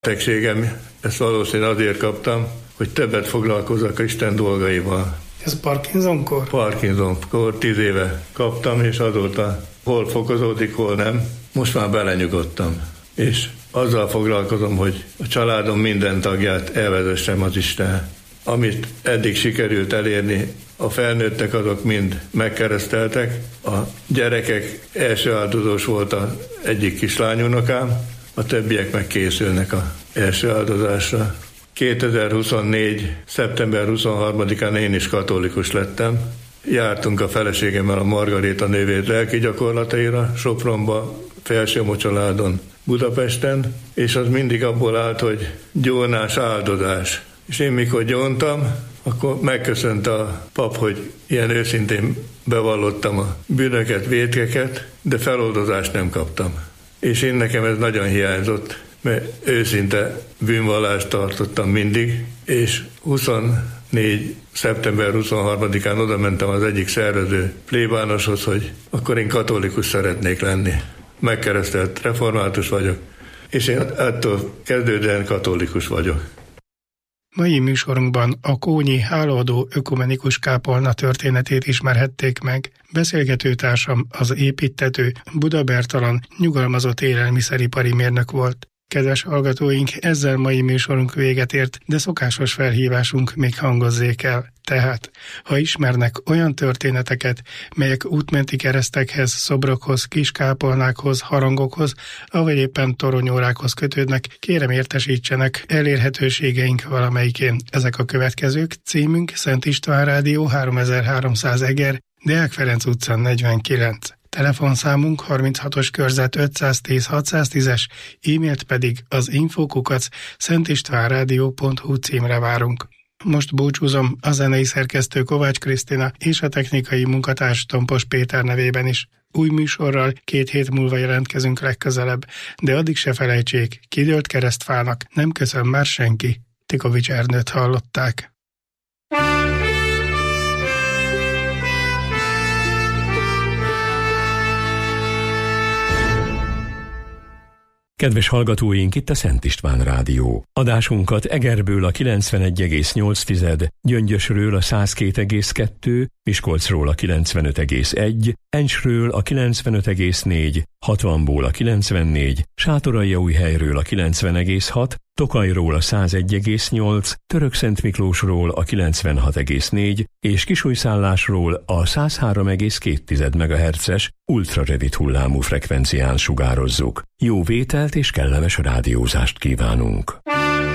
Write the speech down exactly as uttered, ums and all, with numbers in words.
Betegségem, ezt valószínűleg azért kaptam, hogy többet foglalkozzak Isten dolgaival. Ez Parkinson-kor? Parkinson-kor tíz éve kaptam, és azóta hol fokozódik, hol nem. Most már belenyugodtam. És azzal foglalkozom, hogy a családom minden tagját elvezessem az Isten. Amit eddig sikerült elérni, a felnőttek azok mind megkereszteltek. A gyerekek első áldozós volt az egyik kislányunokám, a többiek meg készülnek az első áldozásra. kétezer-huszonnégy. szeptember huszonharmadikán én is katolikus lettem. Jártunk a feleségemmel a Margaréta nővér lelki gyakorlataira, Sopronba, Felsőmocsoládon, Budapesten, és az mindig abból állt, hogy gyónás, áldozás. És én mikor gyóntam, akkor megköszönt a pap, hogy ilyen őszintén bevallottam a bűnöket, vétkeket, de feloldozást nem kaptam. És én nekem ez nagyon hiányzott, mert őszinte bűnvallást tartottam mindig, és huszonnégy. szeptember huszonharmadikán oda mentem az egyik szervező plébánoshoz, hogy akkor én katolikus szeretnék lenni. Megkeresztelt református vagyok, és én ettől kezdődően katolikus vagyok. Mai műsorunkban a kónyi hálaadó ökumenikus kápolna történetét ismerhették meg. Beszélgetőtársam az építtető Buda Bertalan nyugalmazott élelmiszeripari mérnök volt. Kedves hallgatóink, ezzel mai műsorunk véget ért, de szokásos felhívásunk még hangozzék el. Tehát, ha ismernek olyan történeteket, melyek útmenti keresztekhez, szobrokhoz, kiskápolnákhoz, harangokhoz, avagy éppen toronyórákhoz kötődnek, kérem értesítsenek elérhetőségeink valamelyikén. Ezek a következők: címünk Szent István Rádió, háromezer-háromszáz Eger, Deák Ferenc utca negyvenkilenc. Telefonszámunk harminchatos körzet ötszáztíz hatszáztízes, e-mailt pedig az info kukac szentistvánrádió pont hu címre várunk. Most búcsúzom a zenei szerkesztő Kovács Krisztina és a technikai munkatárs Tompos Péter nevében is. Új műsorral két hét múlva jelentkezünk legközelebb, de addig se felejtsék, kidőlt keresztfának nem köszön már senki. Tikovics Ernőt hallották. Kedves hallgatóink, itt a Szent István Rádió. Adásunkat Egerből a kilencvenegy egész nyolc, Gyöngyösről a száz két egész kettő, Miskolcról a kilencvenöt egész egy, Encsről a kilencvenöt egész négy, hatvanból a kilencvennégy, Sátoraljaújhelyről a kilencven egész hat, Tokajról a száz egy egész nyolc, Törökszentmiklósról a kilencvenhat egész négy és Kisújszállásról a száz három egész két megahertzes ultrarövid hullámú frekvencián sugározzuk. Jó vételt és kellemes rádiózást kívánunk!